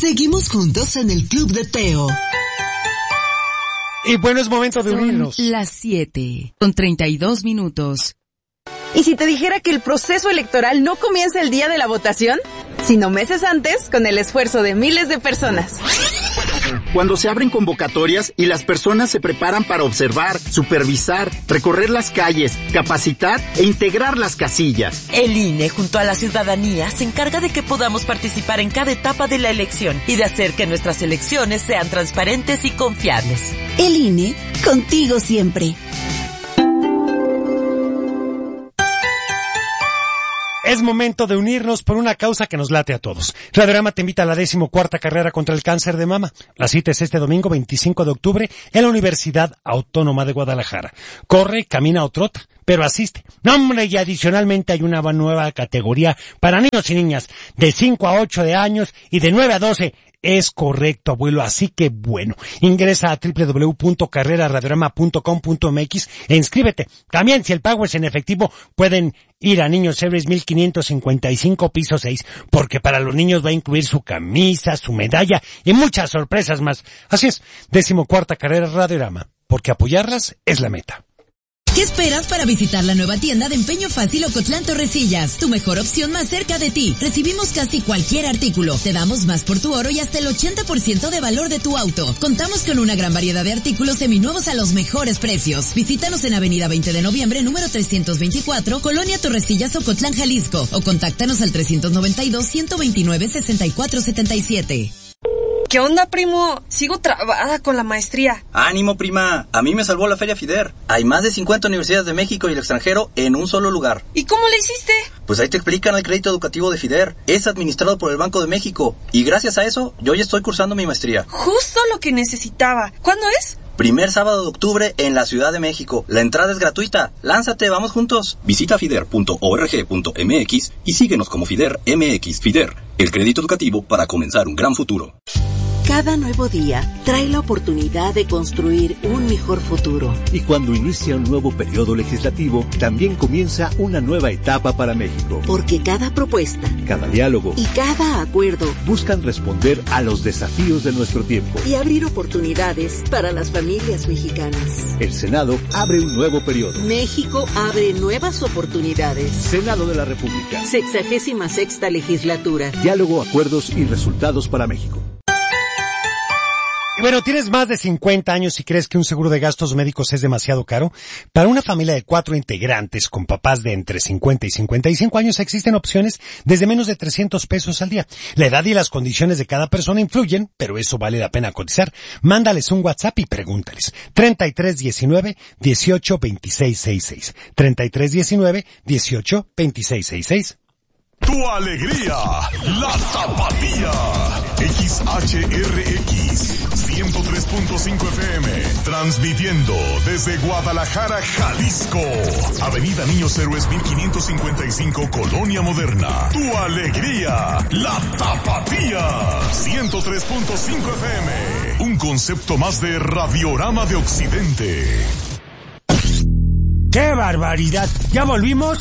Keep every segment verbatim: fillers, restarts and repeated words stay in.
Seguimos juntos en el Club de Teo. Y bueno, es momento de unirnos. Son las siete, con treinta y dos minutos. ¿Y si te dijera que el proceso electoral no comienza el día de la votación, sino meses antes, con el esfuerzo de miles de personas? Cuando se abren convocatorias y las personas se preparan para observar, supervisar, recorrer las calles, capacitar e integrar las casillas. El I N E, junto a la ciudadanía, se encarga de que podamos participar en cada etapa de la elección y de hacer que nuestras elecciones sean transparentes y confiables. El I N E, contigo siempre. Es momento de unirnos por una causa que nos late a todos. Radiorama te invita a la decimocuarta carrera contra el cáncer de mama. La cita es este domingo veinticinco de octubre en la Universidad Autónoma de Guadalajara. Corre, camina o trota, pero asiste. No, hombre, y adicionalmente hay una nueva categoría para niños y niñas de cinco a ocho de años y de nueve a doce. Es correcto, abuelo, así que bueno, ingresa a doble u doble u doble u punto carrera radiorama punto com punto m x e inscríbete. También, si el pago es en efectivo, pueden ir a Niños Héroes mil quinientos cincuenta y cinco, piso seis, porque para los niños va a incluir su camisa, su medalla y muchas sorpresas más. Así es, decimocuarta carrera Radiorama, porque apoyarlas es la meta. ¿Qué esperas para visitar la nueva tienda de Empeño Fácil Ocotlán Torrecillas? Tu mejor opción más cerca de ti. Recibimos casi cualquier artículo. Te damos más por tu oro y hasta el ochenta por ciento de valor de tu auto. Contamos con una gran variedad de artículos seminuevos a los mejores precios. Visítanos en Avenida veinte de noviembre, número trescientos veinticuatro, Colonia Torrecillas, Ocotlán, Jalisco. O contáctanos al trescientos noventa y dos, ciento veintinueve, sesenta y cuatro setenta y siete. ¿Qué onda, primo? Sigo trabada con la maestría. Ánimo, prima. A mí me salvó la Feria FIDER. Hay más de cincuenta universidades de México y el extranjero en un solo lugar. ¿Y cómo le hiciste? Pues ahí te explican el crédito educativo de FIDER. Es administrado por el Banco de México. Y gracias a eso, yo ya estoy cursando mi maestría. Justo lo que necesitaba. ¿Cuándo es? Primer sábado de octubre en la Ciudad de México. La entrada es gratuita. Lánzate, vamos juntos. Visita fider punto org punto m x y síguenos como FIDER M X. FIDER, el crédito educativo para comenzar un gran futuro. Cada nuevo día trae la oportunidad de construir un mejor futuro. Y cuando inicia un nuevo periodo legislativo, también comienza una nueva etapa para México. Porque cada propuesta, cada diálogo y cada acuerdo buscan responder a los desafíos de nuestro tiempo y abrir oportunidades para las familias mexicanas. El Senado abre un nuevo periodo. México abre nuevas oportunidades. Senado de la República. Sexagésima sexta legislatura. Diálogo, acuerdos y resultados para México. Y bueno, ¿tienes más de cincuenta años y crees que un seguro de gastos médicos es demasiado caro? Para una familia de cuatro integrantes con papás de entre cincuenta y cincuenta y cinco años existen opciones desde menos de trescientos pesos al día. La edad y las condiciones de cada persona influyen, pero eso vale la pena cotizar. Mándales un WhatsApp y pregúntales. treinta y tres diecinueve, dieciocho veintiséis sesenta y seis. treinta y tres diecinueve, dieciocho veintiséis sesenta y seis. Tu alegría, la Tapatía. X H R X ciento tres punto cinco F M, transmitiendo desde Guadalajara, Jalisco. Avenida Niños Héroes mil quinientos cincuenta y cinco, Colonia Moderna. Tu alegría, la Tapatía. ciento tres punto cinco F M, un concepto más de Radiorama de Occidente. ¡Qué barbaridad! ¿Ya volvimos?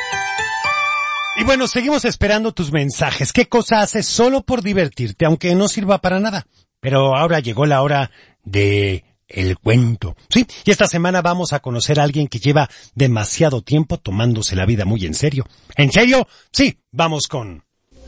Y bueno, seguimos esperando tus mensajes. ¿Qué cosa haces solo por divertirte, aunque no sirva para nada? Pero ahora llegó la hora de el cuento. Sí, y esta semana vamos a conocer a alguien que lleva demasiado tiempo tomándose la vida muy en serio. ¿En serio? Sí, vamos con...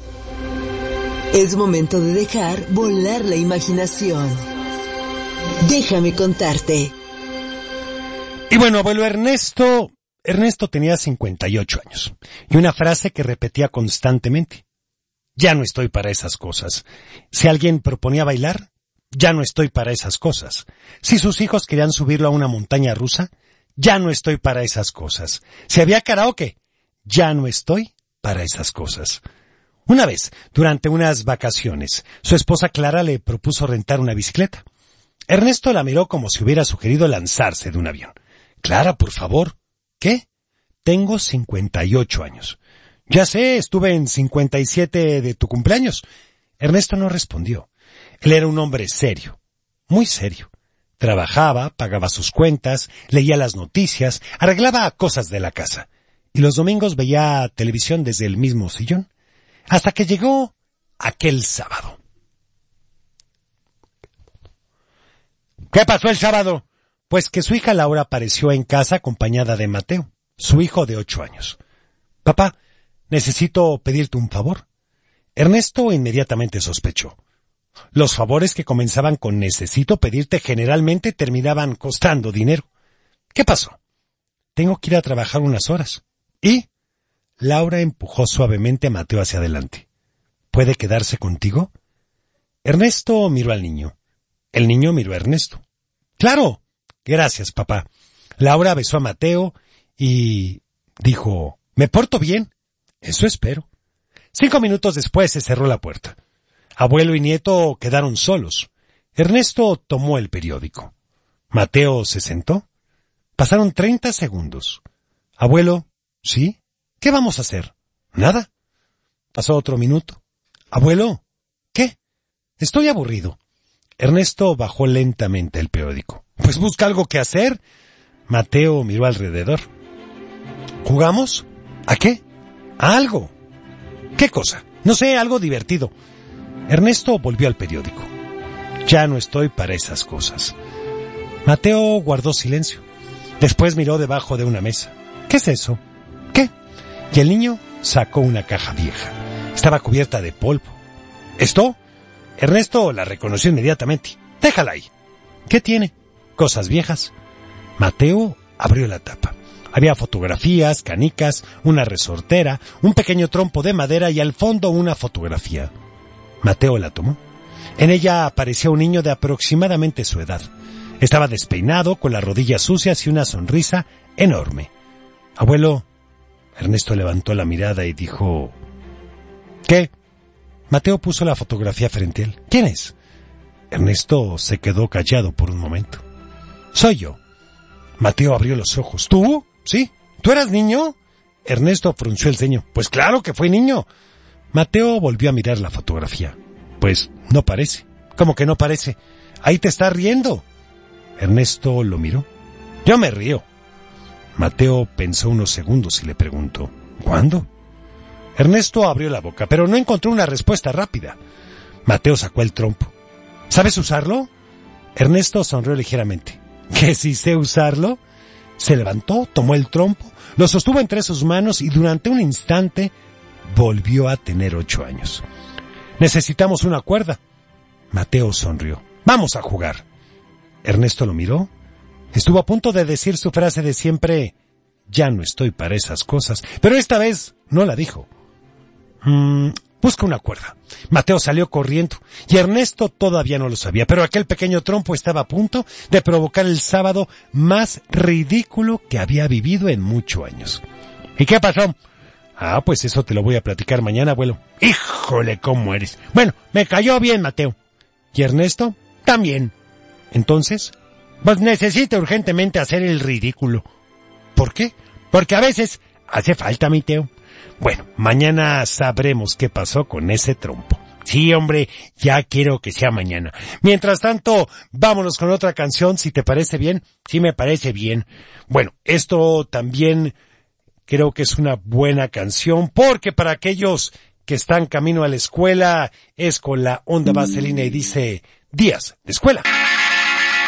Es momento de dejar volar la imaginación. Déjame contarte. Y bueno, abuelo Ernesto... Ernesto tenía cincuenta y ocho años, y una frase que repetía constantemente. Ya no estoy para esas cosas. Si alguien proponía bailar, ya no estoy para esas cosas. Si sus hijos querían subirlo a una montaña rusa, ya no estoy para esas cosas. Si había karaoke, ya no estoy para esas cosas. Una vez, durante unas vacaciones, su esposa Clara le propuso rentar una bicicleta. Ernesto la miró como si hubiera sugerido lanzarse de un avión. Clara, por favor. ¿Qué? Tengo cincuenta y ocho años. Ya sé, estuve en cincuenta y siete de tu cumpleaños. Ernesto no respondió. Él era un hombre serio, muy serio. Trabajaba, pagaba sus cuentas, leía las noticias, arreglaba cosas de la casa. Y los domingos veía televisión desde el mismo sillón. Hasta que llegó aquel sábado. ¿Qué pasó el sábado? Pues que su hija Laura apareció en casa acompañada de Mateo, su hijo de ocho años. Papá, necesito pedirte un favor. Ernesto inmediatamente sospechó. Los favores que comenzaban con necesito pedirte generalmente terminaban costando dinero. ¿Qué pasó? Tengo que ir a trabajar unas horas. ¿Y? Laura empujó suavemente a Mateo hacia adelante. ¿Puede quedarse contigo? Ernesto miró al niño. El niño miró a Ernesto. ¡Claro! Gracias, papá. Laura besó a Mateo y dijo, ¿me porto bien? Eso espero. Cinco minutos después se cerró la puerta. Abuelo y nieto quedaron solos. Ernesto tomó el periódico. Mateo se sentó. Pasaron treinta segundos. Abuelo, ¿sí? ¿Qué vamos a hacer? Nada. Pasó otro minuto. Abuelo, ¿qué? Estoy aburrido. Ernesto bajó lentamente el periódico. Pues busca algo que hacer. Mateo miró alrededor. ¿Jugamos? ¿A qué? A algo. ¿Qué cosa? No sé, algo divertido. Ernesto volvió al periódico. Ya no estoy para esas cosas. Mateo guardó silencio. Después miró debajo de una mesa. ¿Qué es eso? ¿Qué? Y el niño sacó una caja vieja. Estaba cubierta de polvo. ¿Esto? Ernesto la reconoció inmediatamente. Déjala ahí. ¿Qué tiene? Cosas viejas. Mateo abrió la tapa. Había fotografías, canicas, una resortera, un pequeño trompo de madera y al fondo una fotografía. Mateo la tomó. En ella aparecía un niño de aproximadamente su edad. Estaba despeinado, con las rodillas sucias y una sonrisa enorme. Abuelo, Ernesto levantó la mirada y dijo, ¿qué? Mateo puso la fotografía frente a él. ¿Quién es? Ernesto se quedó callado por un momento. Soy yo. Mateo abrió los ojos. ¿Tú? ¿Sí? ¿Tú eras niño? Ernesto frunció el ceño. Pues claro que fue niño. Mateo volvió a mirar la fotografía. Pues no parece. ¿Cómo que no parece? Ahí te estás riendo. Ernesto lo miró. Yo me río. Mateo pensó unos segundos y le preguntó, ¿cuándo? Ernesto abrió la boca, pero no encontró una respuesta rápida. Mateo sacó el trompo. ¿Sabes usarlo? Ernesto sonrió ligeramente. ¿Que si sé usarlo? Se levantó, tomó el trompo, lo sostuvo entre sus manos y durante un instante volvió a tener ocho años. Necesitamos una cuerda. Mateo sonrió. Vamos a jugar. Ernesto lo miró. Estuvo a punto de decir su frase de siempre, ya no estoy para esas cosas, pero esta vez no la dijo. Mm, busca una cuerda. Mateo salió corriendo y Ernesto todavía no lo sabía, pero aquel pequeño trompo estaba a punto de provocar el sábado más ridículo que había vivido en muchos años. ¿Y qué pasó? Ah, pues eso te lo voy a platicar mañana, abuelo. Híjole, cómo eres. Bueno, me cayó bien, Mateo. ¿Y Ernesto? También. Entonces, pues necesito urgentemente hacer el ridículo. ¿Por qué? Porque a veces hace falta, mi Teo. Bueno, mañana sabremos qué pasó con ese trompo. Sí, hombre, ya quiero que sea mañana. Mientras tanto, vámonos con otra canción, si te parece bien. Sí, me parece bien. Bueno, esto también creo que es una buena canción, porque para aquellos que están camino a la escuela, es con la onda vaselina y dice, días de escuela.